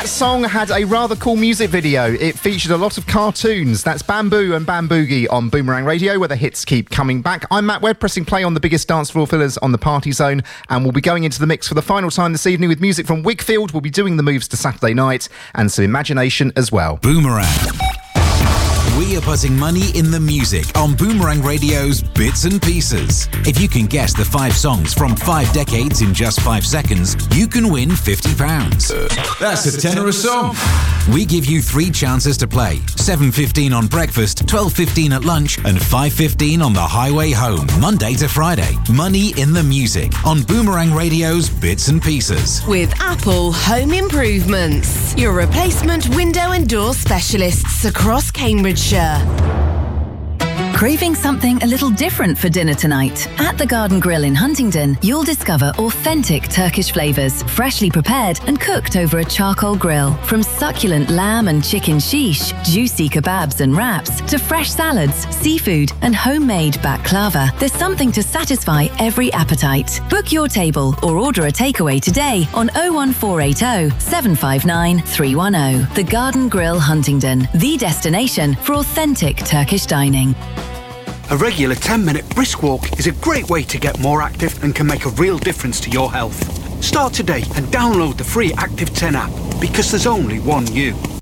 That song had a rather cool music video. It featured a lot of cartoons. That's Bamboo and Bamboogie on Boomerang Radio, where the hits keep coming back. I'm Matt Webb, pressing play on the biggest dance floor fillers on the Party Zone, and we'll be going into the mix for the final time this evening with music from Wickfield. We'll be doing the moves to Saturday Night and some Imagination as well. Boomerang. We are putting money in the music on Boomerang Radio's Bits and Pieces. If you can guess the 5 songs from 5 decades in just 5 seconds, you can win £50. That's a tenner a song. We give you 3 chances to play. 7:15 on breakfast, 12:15 at lunch, and 5:15 on the highway home, Monday to Friday. Money in the music on Boomerang Radio's Bits and Pieces. With Apple Home Improvements, your replacement window and door specialists across Cambridgeshire. Craving something a little different for dinner tonight? At the Garden Grill in Huntingdon, you'll discover authentic Turkish flavours, freshly prepared and cooked over a charcoal grill. From succulent lamb and chicken shish, juicy kebabs and wraps, to fresh salads, seafood and homemade baklava, there's something to satisfy every appetite. Book your table or order a takeaway today on 01480 759 310. The Garden Grill Huntingdon, the destination for authentic Turkish dining. A regular 10-minute brisk walk is a great way to get more active and can make a real difference to your health. Start today and download the free Active 10 app, because there's only one you.